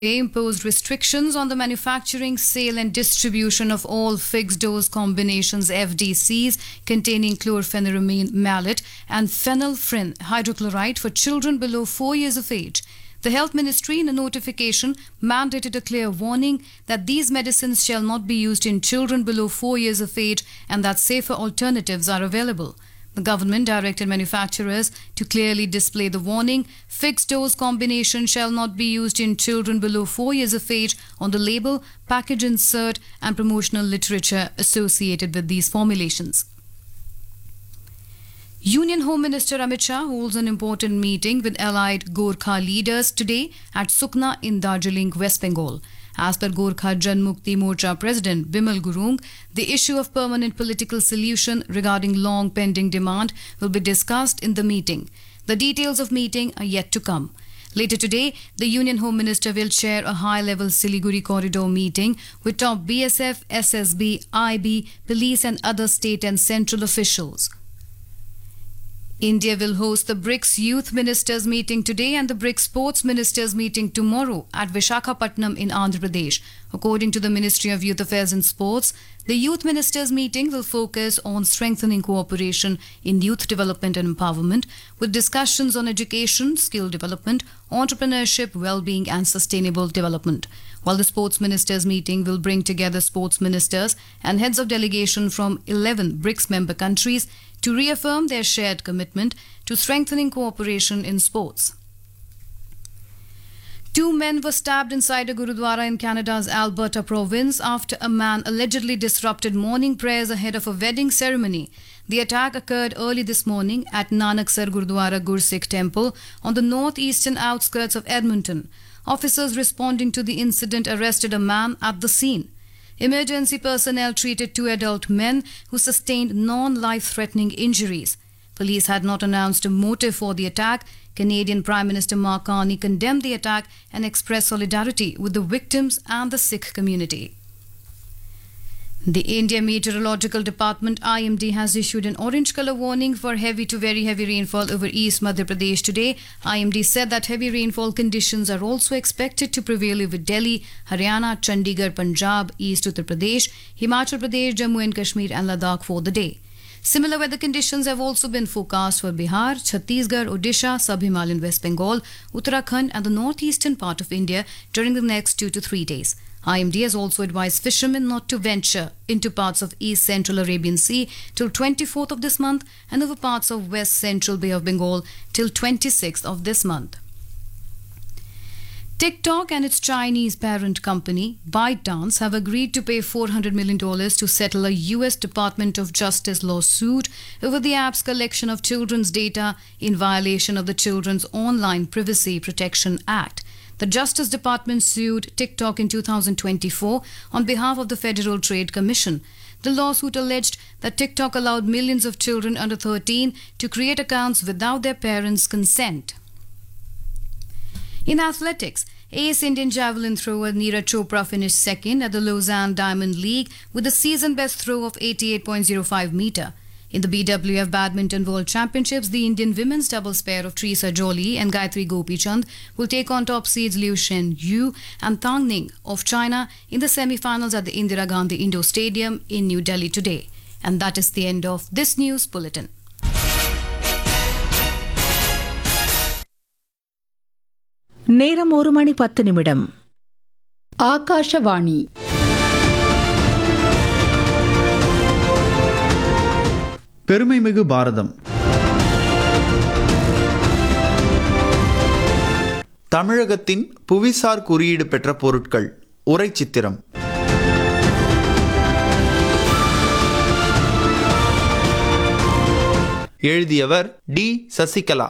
They imposed restrictions on the manufacturing, sale, and distribution of all fixed dose combinations (FDCs) containing chlorpheniramine malate and phenylphrin hydrochloride for children below 4 years of age. The Health Ministry, in a notification, mandated a clear warning that these medicines shall not be used in children below 4 years of age and that safer alternatives are available. The government directed manufacturers to clearly display the warning: fixed dose combination shall not be used in children below 4 years of age on the label, package insert, and promotional literature associated with these formulations. Union Home Minister Amit Shah holds an important meeting with allied Gorkha leaders today at Sukna in Darjeeling, West Bengal. As per Gorkha Jan Mukti Morcha President Bimal Gurung, the issue of permanent political solution regarding long pending demand will be discussed in the meeting. The details of meeting are yet to come. Later today, the Union Home Minister will chair a high-level Siliguri corridor meeting with top BSF, SSB, IB, police and other state and central officials. India will host the BRICS Youth Ministers meeting today and the BRICS Sports Ministers meeting tomorrow at Vishakhapatnam in Andhra Pradesh. According to the Ministry of Youth Affairs and Sports, the Youth Ministers meeting will focus on strengthening cooperation in youth development and empowerment, with discussions on education, skill development, entrepreneurship, well-being and sustainable development. While the Sports Ministers meeting will bring together sports ministers and heads of delegation from 11 BRICS member countries to reaffirm their shared commitment to strengthening cooperation in sports. 2 men were stabbed inside a Gurudwara in Canada's Alberta province after a man allegedly disrupted morning prayers ahead of a wedding ceremony. The attack occurred early this morning at Nanaksar Gurudwara Gursikh Temple on the northeastern outskirts of Edmonton. Officers responding to the incident arrested a man at the scene. Emergency personnel treated 2 adult men who sustained non-life-threatening injuries. Police had not announced a motive for the attack. Canadian Prime Minister Mark Carney condemned the attack and expressed solidarity with the victims and the Sikh community. The India Meteorological Department (IMD) has issued an orange color warning for heavy to very heavy rainfall over East Madhya Pradesh today. IMD said that heavy rainfall conditions are also expected to prevail over Delhi, Haryana, Chandigarh, Punjab, East Uttar Pradesh, Himachal Pradesh, Jammu and Kashmir and Ladakh for the day. Similar weather conditions have also been forecast for Bihar, Chhattisgarh, Odisha, Sub-Himalayan West Bengal, Uttarakhand and the northeastern part of India during the next 2 to 3 days. IMD has also advised fishermen not to venture into parts of East Central Arabian Sea till 24th of this month and over parts of West Central Bay of Bengal till 26th of this month. TikTok and its Chinese parent company, ByteDance, have agreed to pay $400 million to settle a U.S. Department of Justice lawsuit over the app's collection of children's data in violation of the Children's Online Privacy Protection Act. The Justice Department sued TikTok in 2024 on behalf of the Federal Trade Commission. The lawsuit alleged that TikTok allowed millions of children under 13 to create accounts without their parents' consent. In athletics, ace Indian javelin thrower Neeraj Chopra finished second at the Lausanne Diamond League with a season-best throw of 88.05 meter. In the BWF Badminton World Championships, the Indian women's doubles pair of Teresa Jolie and Gayatri Gopichand will take on top seeds Liu Shen Yu and Tang Ning of China in the semi-finals at the Indira Gandhi Indoor Stadium in New Delhi today. And that is the end of this news bulletin. நேரம் 1:10 ஆகாஷவாணி பெருமைமிகு பாரதம். தமிழகத்தின் புவிசார் குறியீடு பெற்ற பொருட்கள். உரை சித்திரம். எழுதியவர் D. Sasikala.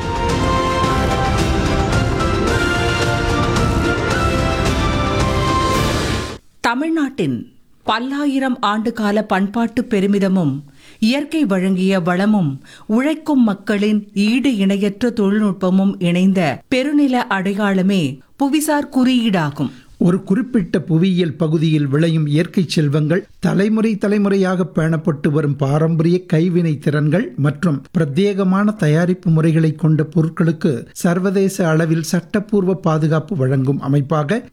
தமிழ்நாட்டின் பல்லாயிரம் ஆண்டுகால பண்பாட்டு பெருமிதமும் இயற்கை வழங்கிய வளமும் உழைக்கும் மக்களின் ஈடு இணையற்ற தொழில்நுட்பமும் இணைந்த பெருநில அடையாளமே புவிசார் குறியீடாகும். ஒரு குறிப்பிட்ட புவியியல் பகுதியில் விளையும் இயற்கை செல்வங்கள், தலைமுறையாக பேணப்பட்டு வரும் பாரம்பரிய கைவினை திறன்கள் மற்றும் பிரத்யேகமான தயாரிப்பு முறைகளை கொண்ட பொருட்களுக்கு சர்வதேச அளவில் சட்டப்பூர்வ பாதுகாப்பு வழங்கும் அமைப்பாக